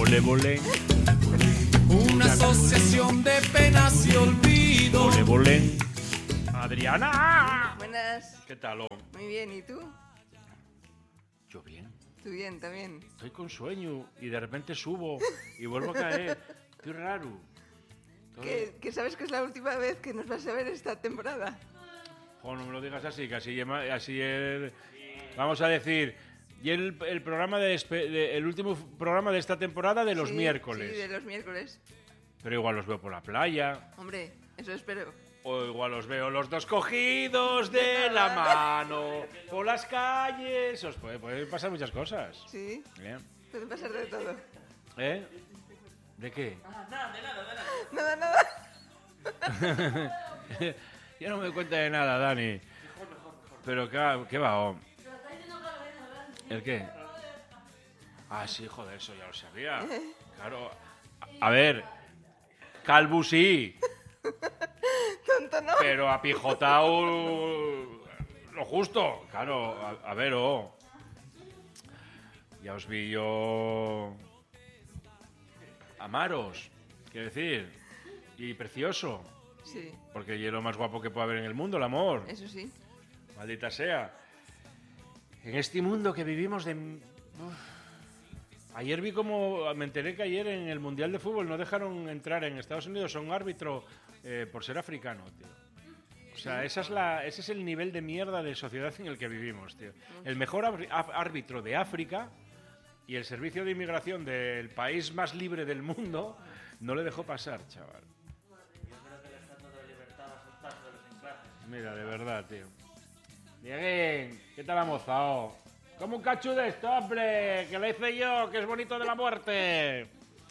Ole Bolén. Una asociación de penas y olvido. Ole Bolén. Adriana. Buenas. ¿Qué tal? Muy bien, ¿y tú? Yo bien. Tú bien, también. Estoy con sueño y de repente subo y vuelvo a caer. Qué raro. ¿Que sabes que es la última vez que nos vas a ver esta temporada? Jo, no me lo digas así, que así vamos a decir, y el programa el último programa de esta temporada de los miércoles. Sí, de los miércoles. Pero igual los veo por la playa. Hombre, eso espero. O igual los veo los dos cogidos de la mano por las calles. Os pueden pasar muchas cosas. Sí. Bien. Puede pasar de todo. ¿Eh? ¿De qué? Nada. Ya no me doy cuenta de nada, Dani. Pero ¿qué va? ¿El qué? Ah, sí, joder, eso ya lo sabía. Claro. A ver, calvo sí. Tonto, ¿no? Pero apijotado lo justo. Claro, a ver, ya os vi yo amaros, quiero decir, y precioso. Sí. Porque es lo más guapo que puede haber en el mundo, el amor. Eso sí. Maldita sea. En este mundo que vivimos de... Ayer me enteré que ayer en el Mundial de Fútbol no dejaron entrar en Estados Unidos a un árbitro por ser africano, tío. O sea, ese es el nivel de mierda de sociedad en el que vivimos, tío. El mejor árbitro de África y el servicio de inmigración del país más libre del mundo no le dejó pasar, chaval. Mira, de verdad, tío. Dieguín, ¿qué tal ha mozao? ¿Cómo un cacho de esto, hombre? Que lo hice yo, que es bonito de la muerte.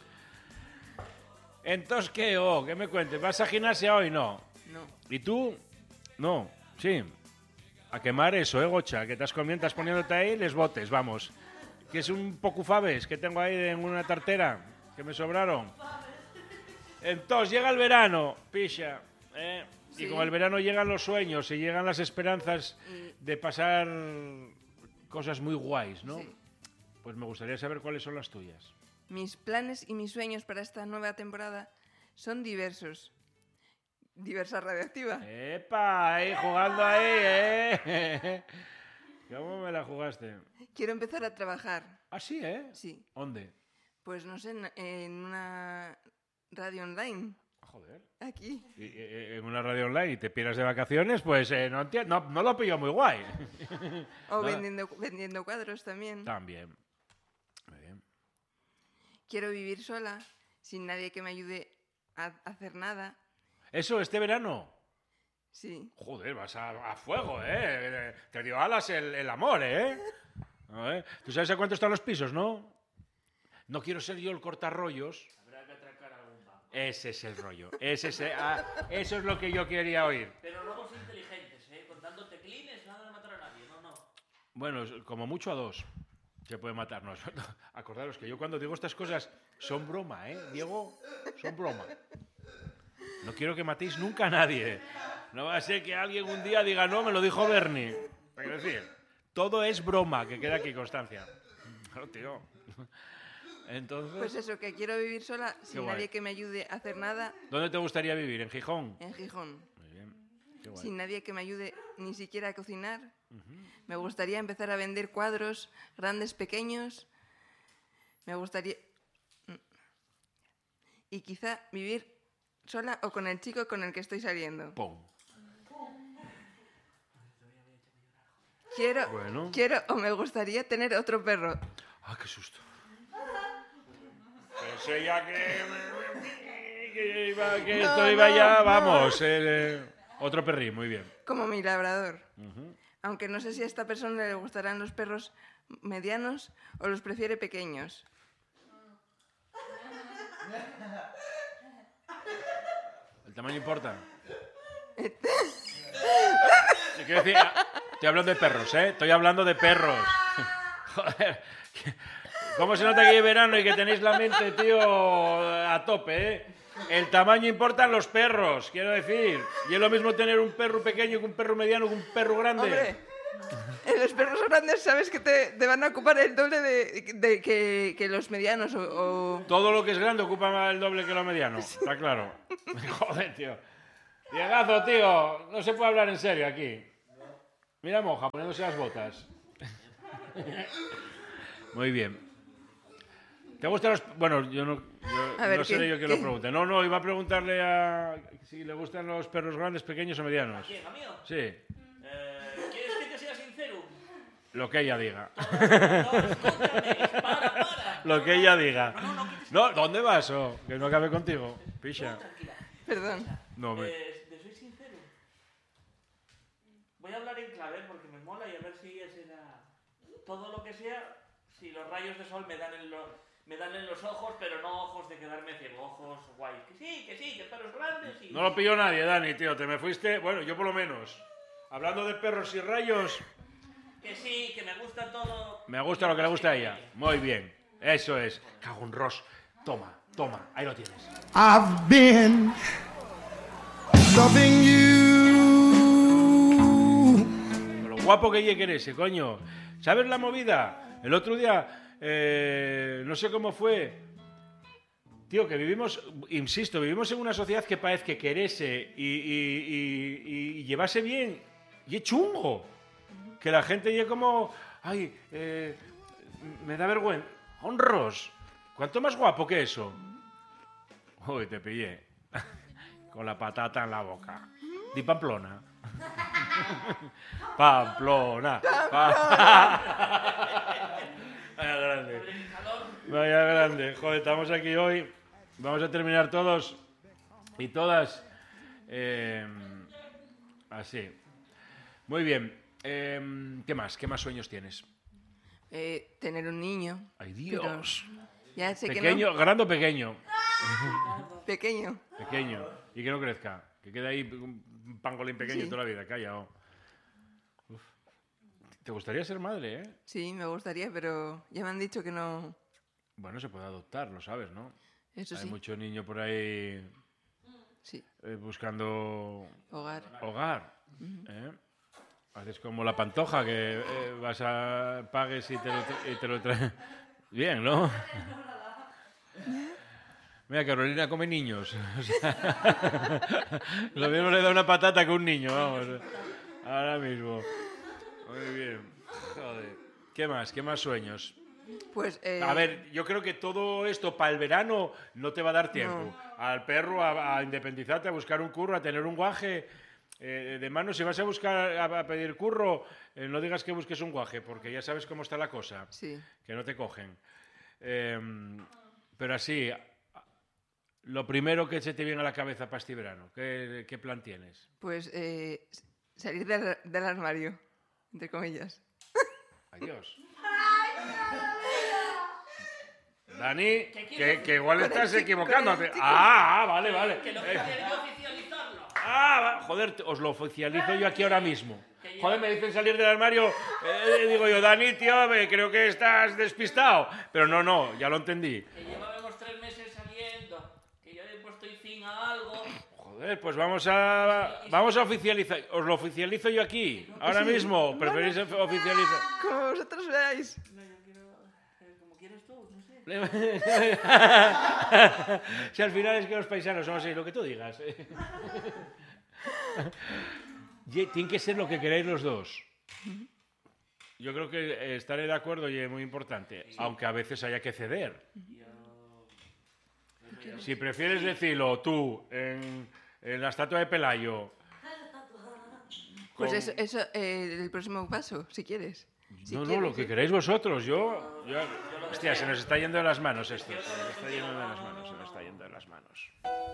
Entonces, ¿qué? ¿Qué me cuentes? ¿Vas a gimnasia hoy? No. No. ¿Y tú? No. Sí. A quemar eso, Gocha, que estás comiendo, estás poniéndote ahí, les botes, vamos. Que es un poco faves que tengo ahí en una tartera, que me sobraron. Entonces, llega el verano, picha, Sí. Y con el verano llegan los sueños y llegan las esperanzas de pasar cosas muy guays, ¿no? Sí. Pues me gustaría saber cuáles son las tuyas. Mis planes y mis sueños para esta nueva temporada son diversos. Diversa radioactiva. ¡Epa! Ahí jugando ahí, ¿Cómo me la jugaste? Quiero empezar a trabajar. Ah, sí, Sí. ¿Dónde? Pues no sé, en una radio online. Joder. Aquí. En una radio online y te piras de vacaciones, pues no lo pillo muy guay. O Nada. vendiendo cuadros también. También. Muy bien. Quiero vivir sola, sin nadie que me ayude a hacer nada. Eso, este verano. Sí. Joder, vas a fuego, Te dio alas el amor, A ver, ¿tú sabes a cuánto están los pisos, no? No quiero ser yo el cortarrollos. Habrá que atracar algún banco. Ese es el rollo. Eso es lo que yo quería oír. Pero robos inteligentes, contando teclines, nada de matar a nadie, no. Bueno, como mucho a dos se puede matarnos. Acordaros que yo cuando digo estas cosas son broma, Diego, son broma. No quiero que matéis nunca a nadie. No va a ser que alguien un día diga, no, me lo dijo Bernie. Quiero decir, todo es broma, que queda aquí constancia. Claro, tío. Entonces, Pues eso, que quiero vivir sola, sin guay. nadie que me ayude a hacer nada. ¿dónde te gustaría vivir? ¿En Gijón? En Gijón. Muy bien. Qué guay. Sin nadie que me ayude ni siquiera a cocinar. Me gustaría empezar a vender cuadros, grandes, pequeños. Me gustaría... Y quizá vivir sola o con el chico con el que estoy saliendo. Pum. Bueno. Quiero o me gustaría tener otro perro. Ah, qué susto. Pensé ya que esto iba ya, vamos. Otro perrín, muy bien. Como mi labrador. Aunque no sé si a esta persona le gustarán los perros medianos o los prefiere pequeños. ¿El tamaño importa? Quiero decir, estoy hablando de perros, Estoy hablando de perros. Joder. ¿Cómo se nota que es verano y que tenéis la mente, tío, a tope, El tamaño importan los perros, quiero decir. Y es lo mismo tener un perro pequeño que un perro mediano que un perro grande. Hombre, Los perros grandes sabes que te van a ocupar el doble que los medianos o... Todo lo que es grande ocupa más el doble que lo mediano, está claro. Joder, tío. Diegazo, tío, no se puede hablar en serio aquí. Mira Moja, poniéndose las botas. Muy bien. ¿Te gustan los...? Bueno, yo no seré yo quien lo pregunte. No, iba a preguntarle a... si le gustan los perros grandes, pequeños o medianos. ¿Quién, a mí? Sí, ¿Quieres que te sea sincero? lo que ella diga. No, escúchame, para. Lo que ella diga. No, ¿dónde vas? Que no acabe contigo. Picha. Tranquila. Perdón. No, Te soy sincero. Voy a hablar en clave porque me mola y a ver si es todo lo que sea, si los rayos de sol me dan en los ojos, pero no ojos de quedarme ciego, ojos guay. Que sí, que perros grandes y... no lo pilló nadie, Dani, tío. Te me fuiste... Bueno, yo por lo menos. Hablando de perros y rayos... Que sí, que me gusta todo. Me gusta lo que le gusta a ella. Muy bien. Eso es. Cago en Ross. Toma. Ahí lo tienes. I've been loving you. Lo guapo que ella ese, coño. ¿Sabes la movida? El otro día, no sé cómo fue. Tío, que vivimos en una sociedad que parece que querese y llevase bien. Y es chungo. Que la gente llegue como... Ay, me da vergüenza. Honros. ¿Cuánto más guapo que eso? Uy, te pillé. Con la patata en la boca. Di Pamplona. Pamplona. Vaya grande. Vaya grande. Joder, estamos aquí hoy. Vamos a terminar todos y todas así. Muy bien. ¿Qué más? ¿Qué más sueños tienes? Tener un niño. ¡Ay, Dios! Ya sé ¿Pequeño, que no. grande o pequeño? Pequeño. Pequeño. Y que no crezca. Que quede ahí un pangolín pequeño Sí. toda la vida. Calla. Uf. ¿Te gustaría ser madre, Sí, me gustaría, pero ya me han dicho que no. Bueno, se puede adoptar, lo sabes, ¿no? Eso Hay sí. mucho niño por ahí Sí. buscando Hogar. hogar. Haces como la Pantoja, que vas a pagues y te lo traes. Bien, ¿no? Mira, Carolina come niños. O sea, lo mismo le da una patata que un niño, vamos. Ahora mismo. Muy bien. Joder. ¿Qué más? ¿Qué más sueños? Pues. A ver, yo creo que todo esto para el verano no te va a dar tiempo. No. Al perro a independizarte, a buscar un curro, a tener un guaje de mano. Si vas a buscar a pedir curro, no digas que busques un guaje, porque ya sabes cómo está la cosa. Sí. Que no te cogen. Pero así, lo primero que se te viene a la cabeza para este verano, ¿qué plan tienes? Pues salir del armario, entre comillas. Adiós. Dani, que igual estás equivocándote. Vale. Que no quiero oficializarlo. Joder, os lo oficializo yo aquí ahora mismo. Joder, me dicen salir del armario, digo yo, Dani, tío, creo que estás despistado. Pero no, ya lo entendí. Que llevábamos 3 meses saliendo, que yo he puesto fin a algo. Joder, pues vamos a oficializar. Os lo oficializo yo aquí, ahora mismo. ¿Preferís oficializar? Como vosotros veáis. No, yo quiero... como quieres tú, no sé. Si al final es que los paisanos somos así, lo que tú digas. Tiene que ser lo que queráis los dos. Yo creo que estaré de acuerdo y es muy importante, aunque a veces haya que ceder. Si prefieres decirlo tú en la estatua de Pelayo. Pues eso, el próximo paso, si quieres. Si No, quieres, lo que queréis vosotros. Hostia, se nos está yendo de las manos esto. Se nos está yendo de las manos.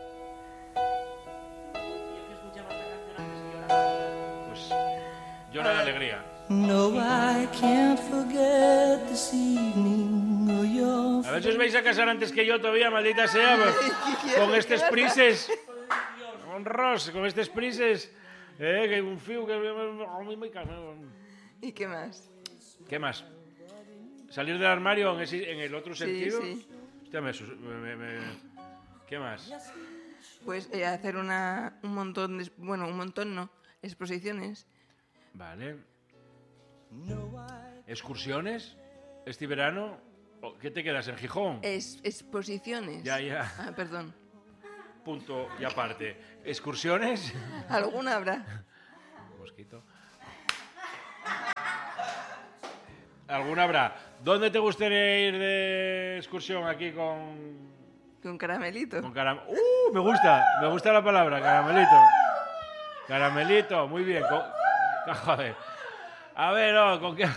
Yo que escuchaba esta canción antes y lloraba. Pues llora de alegría. No, I can't forget this evening or your A ver si os vais a casar antes que yo todavía, maldita sea. Con estos prises. Con Ross, con estos prises. Que un fiu que... ¿Y qué más? ¿Qué más? ¿Salir del armario en el otro sentido? Sí. Hostia, ¿qué más? Pues hacer un montón no, exposiciones. Vale. ¿Excursiones este verano? ¿O ¿Qué te quedas, en Gijón? Exposiciones. Ya. Ah, perdón. Punto y aparte. ¿Excursiones? ¿Alguna habrá? Mosquito. ¿Alguna habrá? ¿Dónde te gustaría ir de excursión aquí con Con caramelito. Me gusta la palabra, caramelito. Caramelito, muy bien. Joder. A ver, no, ¿con qué?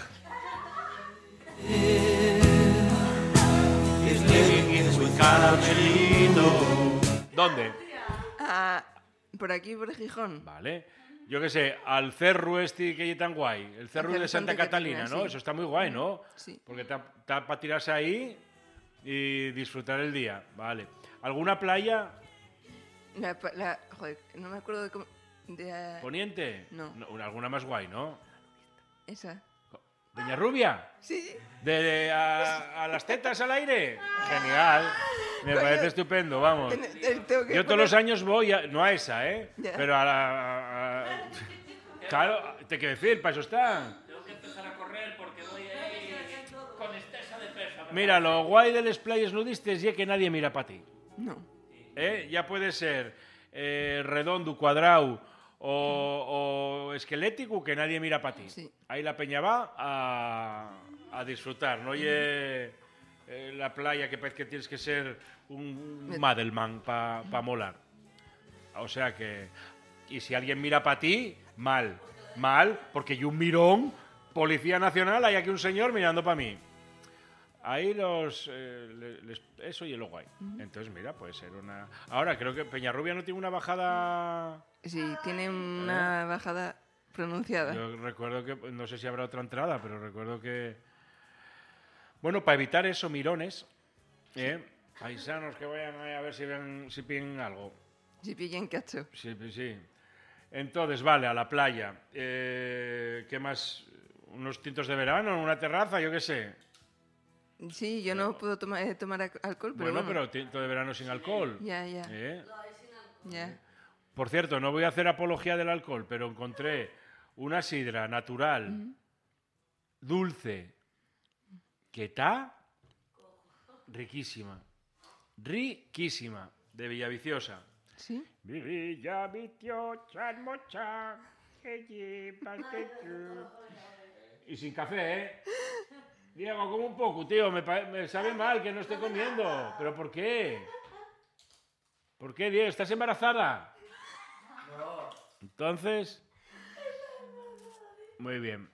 Caramelito. ¿Dónde? Ah, por aquí, por Gijón. Vale. Yo qué sé, al cerro este que es tan guay. El cerro de Santa Catalina, ¿no? sí. Eso está muy guay, ¿no? Sí. Porque está para tirarse ahí y disfrutar el día. Vale. ¿Alguna playa? Joder, no me acuerdo de cómo... ¿Poniente? No. Alguna más guay, ¿no? Esa. ¿Peñarrubia? Sí. ¿A las tetas al aire? Genial. Me parece estupendo, vamos. Yo todos los años voy, no a esa, ¿eh? Ya. Pero Claro, te quiero decir, para eso están. Tengo que empezar a correr porque voy ahí con exceso de peso. Mira, lo guay de los playas nudistas es que nadie mira para ti. No. Ya puede ser redondo, cuadrado o esquelético, que nadie mira para ti. Sí. Ahí la peña va a disfrutar, no oye la playa que parece que tienes que ser un Madelman para molar. O sea que... Y si alguien mira para ti, mal, porque yo un mirón, Policía Nacional, hay aquí un señor mirando para mí. Ahí eso y lo guay. Entonces, mira, puede ser una... Ahora, creo que Peñarrubia no tiene una bajada... Sí, tiene una bajada pronunciada. Yo recuerdo que... No sé si habrá otra entrada, pero recuerdo que... Bueno, para evitar eso, mirones, paisanos que vayan ahí a ver si piden algo. Si pillen cacho. Sí. Entonces, vale, a la playa. ¿Qué más? ¿Unos tintos de verano en una terraza? Yo qué sé. Sí, yo no puedo tomar alcohol, pero Bueno, pero tinto de verano sin alcohol. Ya. Ya. Por cierto, no voy a hacer apología del alcohol, pero encontré una sidra natural, dulce, que está riquísima, de Villaviciosa. ¿Sí? Villaviciosa, mocha, y sin café, ¿eh? Diego, como un poco, tío, me sabe mal que no esté comiendo. ¿Pero por qué? ¿Por qué, Diego? ¿Estás embarazada? No. Entonces... Muy bien.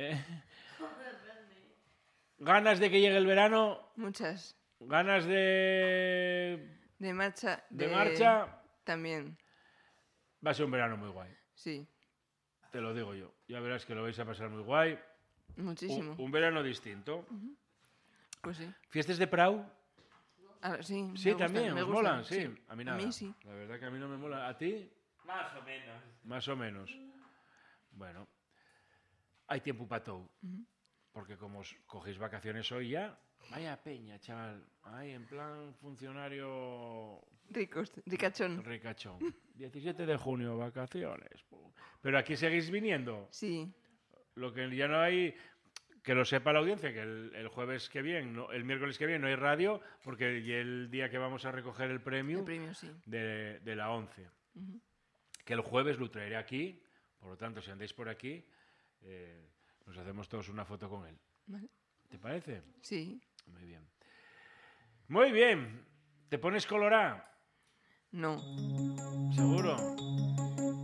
¿Ganas de que llegue el verano? Muchas. ¿Ganas de...? De marcha. ¿De marcha? También. Va a ser un verano muy guay. Sí. Te lo digo yo. Ya verás que lo vais a pasar muy guay. Muchísimo. Un verano distinto. Pues sí. ¿Fiestas de Prau? Sí, Sí, también, me ¿os gustan, molan? Sí. A mí nada. A mí sí. La verdad que a mí no me mola. ¿A ti? Más o menos. Más o menos. Bueno, hay tiempo para todo. Porque como os cogéis vacaciones hoy ya, vaya peña, chaval. Ahí en plan funcionario... Ricachón. Ricachón. 17 de junio, vacaciones. Pero aquí seguís viniendo. Sí. Lo que ya no hay... Que lo sepa la audiencia, que el jueves que viene, el miércoles que viene no hay radio, porque es el día que vamos a recoger el premio, El premio, sí. de la 11. Que el jueves lo traeré aquí, por lo tanto, si andáis por aquí, nos hacemos todos una foto con él. Vale. ¿Te parece? Sí. Muy bien. Muy bien. ¿Te pones colorá? No. ¿Seguro?